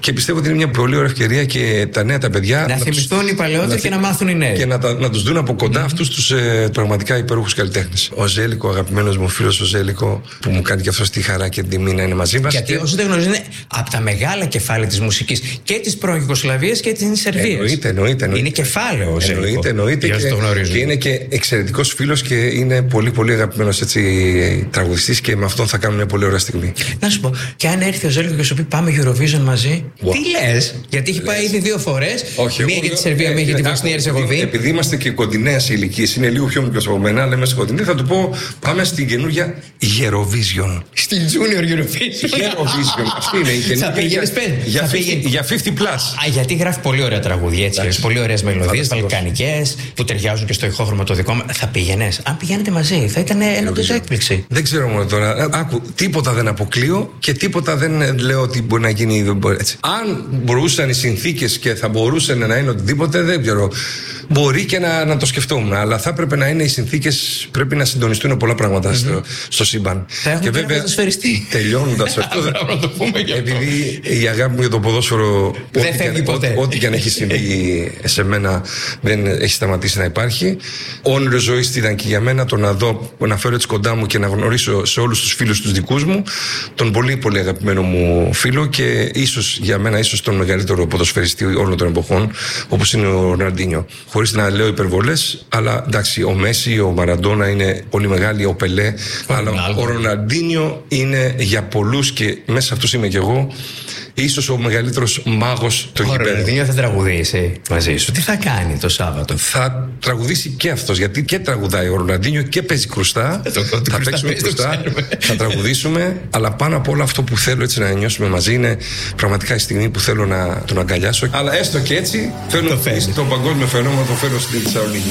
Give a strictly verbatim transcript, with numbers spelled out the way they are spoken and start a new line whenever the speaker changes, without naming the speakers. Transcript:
και πιστεύω ότι είναι μια πολύ ωραία ευκαιρία και τα νέα τα παιδιά.
Να θυμηθούν τους... οι παλαιότεροι και να μάθουν οι νέοι.
Και να, να τους δουν από κοντά mm-hmm. αυτούς τους ε, πραγματικά υπέροχους καλλιτέχνες. Ο Ζέλικο, αγαπημένος μου φίλος ο Ζέλικο, που μου κάνει και αυτό τη χαρά και την τιμή να είναι μαζί μας.
Γιατί όσοι δεν γνωρίζουν, είναι από τα μεγάλα κεφάλαια της μουσικής και της πρώην Ιουγκοσλαβίας και της Σερβίας.
Εννοείται, εννοείται, εννοείται.
Είναι κεφάλαιο ο Ζέλικο.
Εννοείται, εννοείται. Και, και είναι και εξαιρετικός φίλος και είναι πολύ, πολύ αγαπημένος έτσι τραγουδιστής και με αυτόν θα κάνουμε μια πολύ ωραία στιγμή.
Να σου πω, και αν έρθει ο Ζέλικο και σου πει πάμε Eurovision μαζί, wow. τι λες? Γιατί έχει πάει ήδη δύο φορές. Μία για τη Σερβία, μία για τη Βοσνία Ερζεγοβίνη.
Επειδή είμαστε και κοντινές ηλικίες, είναι λίγο πιο μικρός από μένα, αλλά είμαστε κοντινοί, θα του πω πάμε στην καινούργια Eurovision.
Στην Junior Eurovision.
Eurovision. Αυτή είναι η καινούργια.
Θα πήγαινες πέντε.
Για πενήντα plus.
Α, γιατί γράφει πολύ ωραία τραγούδια έτσι. Πολύ ωραίες μελωδίες, βαλκανικές, που ταιριάζουν και στο ηχόχρωμα το δικό μου. Θα πήγαινες. Αν πηγαίνετε μαζί, θα ήταν ένα τόσο έκπληξη.
Δεν ξέρω μόνο τώρα. Άκου, τίποτα δεν αποκλείω και τίποτα δεν λέω ότι μπορεί να γίνει έτσι. Αν μπορούσαν οι συνθήκες και θα μπορούσε να είναι οτιδήποτε, δεν ξέρω. Μπορεί και να, να το σκεφτόμουν, αλλά θα έπρεπε να είναι οι συνθήκες, πρέπει να συντονιστούν πολλά πράγματα mm-hmm. στο, στο σύμπαν.
Θα έχουμε και βέβαια, τελειώνοντας
αυτό, επειδή η αγάπη μου για το ποδόσφαιρο, ό,τι και αν έχει συμβεί σε μένα, δεν έχει σταματήσει να υπάρχει. Όνειρο ζωής ήταν και για μένα το να δω, να φέρω έτσι κοντά μου και να γνωρίσω σε όλους τους φίλους τους δικούς μου, τον πολύ πολύ αγαπημένο μου φίλο και ίσως για μένα, ίσως τον μεγαλύτερο ποδοσφαιριστή όλων των εποχών, όπως είναι ο Ροναλντίνιο. Χωρίς να λέω υπερβολές, αλλά εντάξει, ο Μέση, ο Μαραντόνα είναι πολύ μεγάλοι, ο Πελέ, ο αλλά ο Ροναλντίνιο είναι για πολλούς και μέσα σε αυτούς είμαι κι εγώ, ίσως ο μεγαλύτερος μάγος του γηπέδου.
Ο Ροναλντίνιο θα τραγουδήσει μαζί σου. Τι θα κάνει το Σάββατο?
Θα τραγουδήσει και αυτός, γιατί και τραγουδάει ο Ροναλντίνιο και παίζει κρουστά. Θα παίξουμε κρουστά, θα τραγουδήσουμε, αλλά πάνω από όλο αυτό που θέλω έτσι να νιώσουμε μαζί είναι πραγματικά η στιγμή που θέλω να τον αγκαλιάσω. Αλλά έστω και έτσι, θέλω τον παγκόσμιο φαινόμενο το φέρω στην Θεσσαλονίκη.